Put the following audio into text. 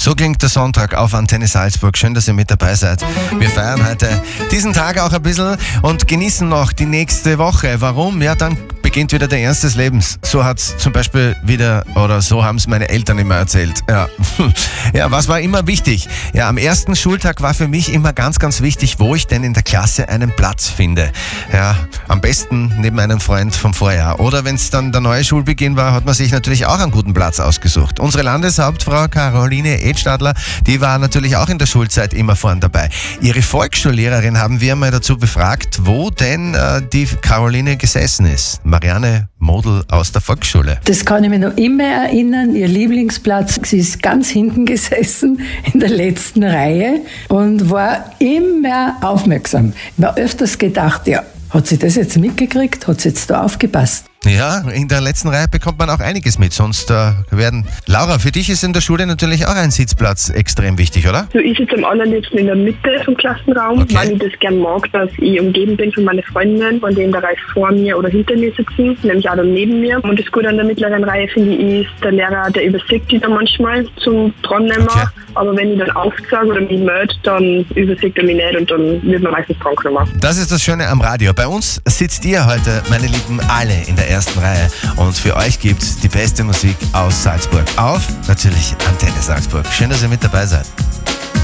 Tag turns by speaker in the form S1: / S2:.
S1: So klingt der Sonntag auf Antenne Salzburg. Schön, dass ihr mit dabei seid. Wir feiern heute diesen Tag auch ein bisschen und genießen noch die nächste Woche. Warum? Ja, dann beginnt wieder der Ernst des Lebens. So hat's zum Beispiel wieder, oder so haben es meine Eltern immer erzählt. Ja. Ja, was war immer wichtig? Ja, am ersten Schultag war für mich immer ganz, ganz wichtig, wo ich denn in der Klasse einen Platz finde. Ja, am besten neben einem Freund vom Vorjahr. Oder wenn es dann der neue Schulbeginn war, hat man sich natürlich auch einen guten Platz ausgesucht. Unsere Landeshauptfrau Caroline Edstadler, die war natürlich auch in der Schulzeit immer vorn dabei. Ihre Volksschullehrerin haben wir mal dazu befragt, wo denn die Caroline gesessen ist. Marianne Model aus der Volksschule.
S2: Das kann ich mir noch immer erinnern. Ihr Lieblingsplatz, sie ist ganz hinten gesessen, in der letzten Reihe und war immer aufmerksam. Ich habe öfters gedacht, ja, hat sie das jetzt mitgekriegt? Hat sie jetzt da aufgepasst?
S1: Ja, in der letzten Reihe bekommt man auch einiges mit, sonst werden... Laura, für dich ist in der Schule natürlich auch ein Sitzplatz extrem wichtig, oder?
S3: So, ich sitze am allerliebsten in der Mitte vom Klassenraum,
S1: Okay.
S3: weil ich das gern mag, dass ich umgeben bin von meinen Freundinnen, von denen in der Reihe vor mir oder hinter mir sitzen, nämlich auch dann neben mir. Und das Gute an der mittleren Reihe, finde ich, ist der Lehrer, der übersieht die dann manchmal zum Drannehmen.
S1: Okay.
S3: Aber wenn ich dann aufsage oder mich melde, dann übersieht er mich nicht und dann wird man meistens dran genommen.
S1: Das ist das Schöne am Radio. Bei uns sitzt ihr heute, meine Lieben, alle in der ersten Reihe. Und für euch gibt's die beste Musik aus Salzburg. Auf natürlich Antenne Salzburg. Schön, dass ihr mit dabei seid.